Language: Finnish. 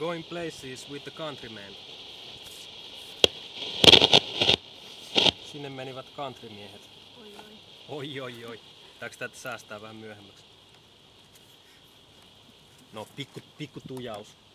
Going places with the countrymen. Sinne menivät countrymiehet. Oi. Pitääkö tätä säästää vähän myöhemmäksi? No, pikku tujaus.